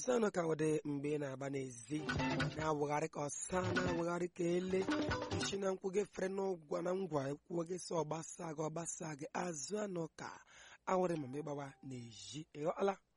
azụ anụ ka nwede mgbe ị na-agba n'ezi na-awụgharị ka ọsa na-awụgharị ka ele isi na nkwụ gị fere n'ụgwa na ngwa kwuo gị sọ ọgbasa gị azụ anụ ka awụrị ma ịgbawa n'ezi ịghọla